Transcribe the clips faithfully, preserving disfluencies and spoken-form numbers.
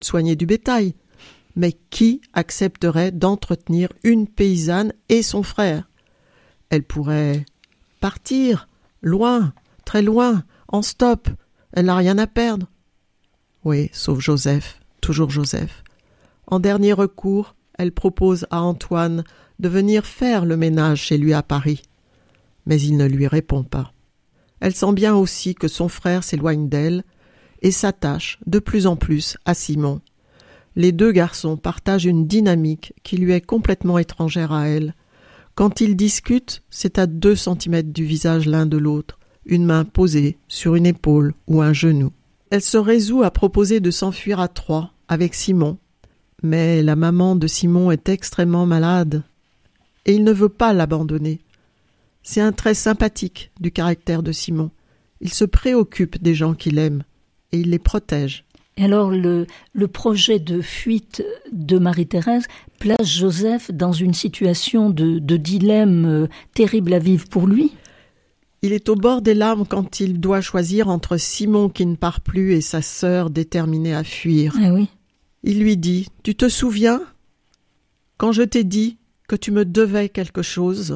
soigner du bétail. Mais qui accepterait d'entretenir une paysanne et son frère ? Elle pourrait partir, loin, très loin, en stop. Elle n'a rien à perdre. Oui, sauf Joseph, toujours Joseph. En dernier recours, elle propose à Antoine de venir faire le ménage chez lui à Paris. Mais il ne lui répond pas. Elle sent bien aussi que son frère s'éloigne d'elle et s'attache de plus en plus à Simon. Les deux garçons partagent une dynamique qui lui est complètement étrangère à elle. Quand ils discutent, c'est à deux centimètres du visage l'un de l'autre, une main posée sur une épaule ou un genou. Elle se résout à proposer de s'enfuir à trois avec Simon. Mais la maman de Simon est extrêmement malade et il ne veut pas l'abandonner. C'est un trait sympathique du caractère de Simon. Il se préoccupe des gens qu'il aime et il les protège. Et alors le, le projet de fuite de Marie-Thérèse place Joseph dans une situation de, de dilemme euh, terrible à vivre pour lui. Il est au bord des larmes quand il doit choisir entre Simon qui ne part plus et sa sœur déterminée à fuir. Ah oui. Il lui dit « Tu te souviens, quand je t'ai dit que tu me devais quelque chose,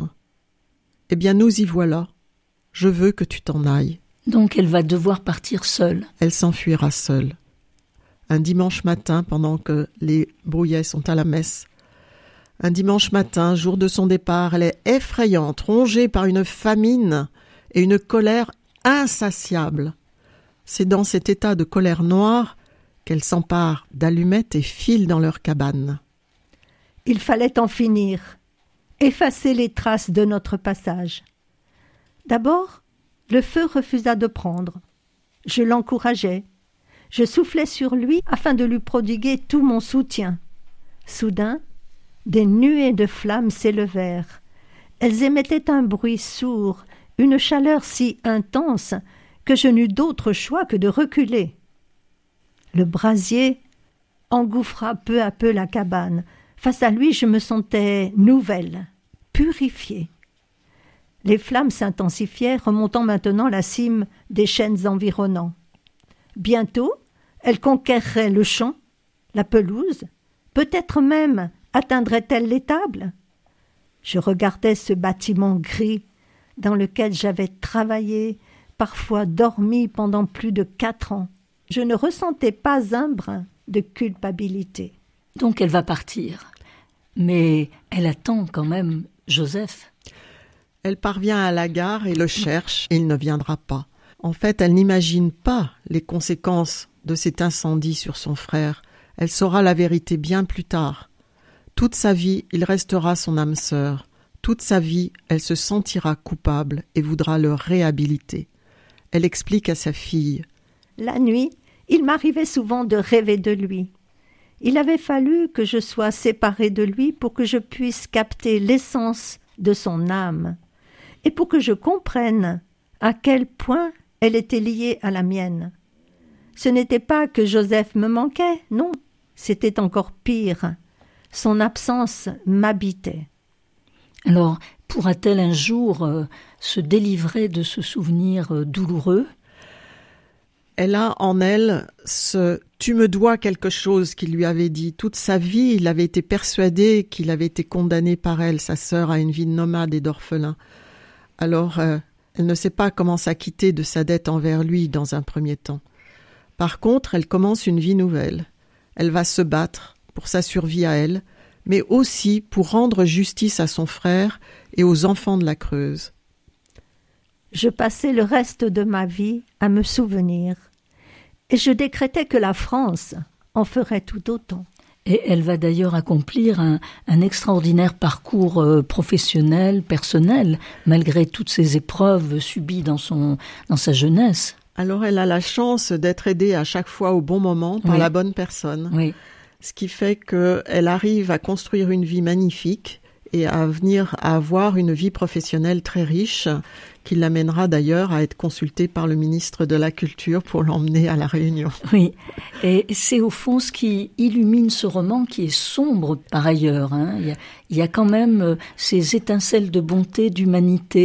eh bien nous y voilà. Je veux que tu t'en ailles. » Donc elle va devoir partir seule. Elle s'enfuira seule. Un dimanche matin, pendant que les brouillets sont à la messe, un dimanche matin, jour de son départ, elle est effrayante, rongée par une famine et une colère insatiable. C'est dans cet état de colère noire qu'elle s'empare d'allumettes et file dans leur cabane. Il fallait en finir, effacer les traces de notre passage. D'abord, le feu refusa de prendre. Je l'encourageais. Je soufflais sur lui afin de lui prodiguer tout mon soutien. Soudain, des nuées de flammes s'élevèrent. Elles émettaient un bruit sourd, une chaleur si intense que je n'eus d'autre choix que de reculer. Le brasier engouffra peu à peu la cabane. Face à lui, je me sentais nouvelle, purifiée. Les flammes s'intensifièrent, remontant maintenant la cime des chênes environnants. Bientôt, elles conquerraient le champ, la pelouse, peut-être même atteindrait-elle l'étable. Je regardais ce bâtiment gris dans lequel j'avais travaillé, parfois dormi pendant plus de quatre ans. Je ne ressentais pas un brin de culpabilité. Donc elle va partir, mais elle attend quand même Joseph. Elle parvient à la gare et le cherche, et il ne viendra pas. En fait, elle n'imagine pas les conséquences de cet incendie sur son frère. Elle saura la vérité bien plus tard. Toute sa vie, il restera son âme sœur. Toute sa vie, elle se sentira coupable et voudra le réhabiliter. Elle explique à sa fille. La nuit, il m'arrivait souvent de rêver de lui. Il avait fallu que je sois séparée de lui pour que je puisse capter l'essence de son âme et pour que je comprenne à quel point elle était liée à la mienne. Ce n'était pas que Joseph me manquait, non, c'était encore pire. Son absence m'habitait. Alors, pourra-t-elle un jour euh, se délivrer de ce souvenir euh, douloureux ? Elle a en elle ce « tu me dois quelque chose » qu'il lui avait dit. Toute sa vie, il avait été persuadé qu'il avait été condamné par elle, sa sœur, à une vie de nomade et d'orphelin. Alors, euh, elle ne sait pas comment s'acquitter de sa dette envers lui dans un premier temps. Par contre, elle commence une vie nouvelle. Elle va se battre pour sa survie à elle, mais aussi pour rendre justice à son frère et aux enfants de la Creuse. Je passais le reste de ma vie à me souvenir, et je décrétais que la France en ferait tout autant. Et elle va d'ailleurs accomplir un, un extraordinaire parcours euh, professionnel, personnel, malgré toutes ces épreuves subies dans, son, dans sa jeunesse. Alors elle a la chance d'être aidée à chaque fois au bon moment par oui. la bonne personne. Oui. Ce qui fait qu'elle arrive à construire une vie magnifique et à venir à avoir une vie professionnelle très riche, qui l'amènera d'ailleurs à être consultée par le ministre de la Culture pour l'emmener à La Réunion. Oui, et c'est au fond ce qui illumine ce roman qui est sombre par ailleurs. Hein. Il y a, il y a quand même ces étincelles de bonté, d'humanité,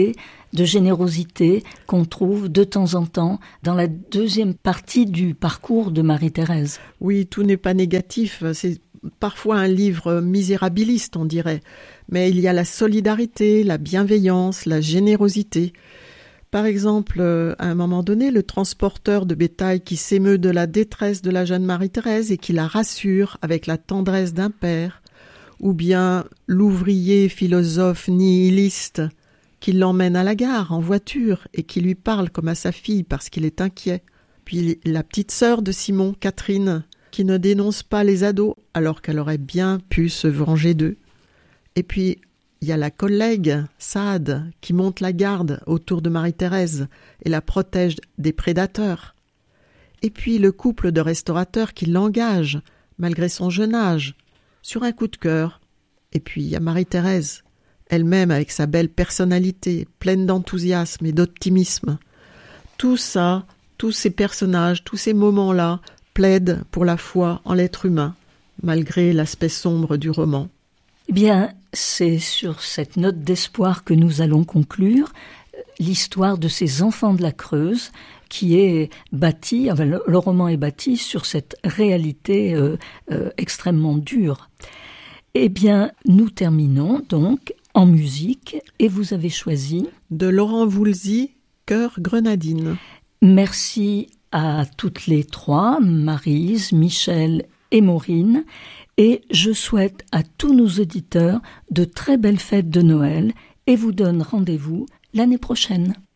de générosité qu'on trouve de temps en temps dans la deuxième partie du parcours de Marie-Thérèse. Oui, tout n'est pas négatif. C'est parfois un livre misérabiliste, on dirait. Mais il y a la solidarité, la bienveillance, la générosité. Par exemple, à un moment donné, le transporteur de bétail qui s'émeut de la détresse de la jeune Marie-Thérèse et qui la rassure avec la tendresse d'un père, ou bien l'ouvrier philosophe nihiliste qui l'emmène à la gare en voiture et qui lui parle comme à sa fille parce qu'il est inquiet. Puis la petite sœur de Simon, Catherine, qui ne dénonce pas les ados alors qu'elle aurait bien pu se venger d'eux. Et puis, il y a la collègue, Saad, qui monte la garde autour de Marie-Thérèse et la protège des prédateurs. Et puis le couple de restaurateurs qui l'engage, malgré son jeune âge, sur un coup de cœur. Et puis il y a Marie-Thérèse, elle-même avec sa belle personnalité, pleine d'enthousiasme et d'optimisme. Tout ça, tous ces personnages, tous ces moments-là, plaident pour la foi en l'être humain, malgré l'aspect sombre du roman. Eh bien, c'est sur cette note d'espoir que nous allons conclure l'histoire de ces enfants de la Creuse qui est bâtie, enfin, le, le roman est bâti sur cette réalité euh, euh, extrêmement dure. Eh bien, nous terminons donc en musique et vous avez choisi de Laurent Voulzy, Cœur grenadine. Merci à toutes les trois, Maryse, Michel et Maureen, et je souhaite à tous nos auditeurs de très belles fêtes de Noël et vous donne rendez-vous l'année prochaine.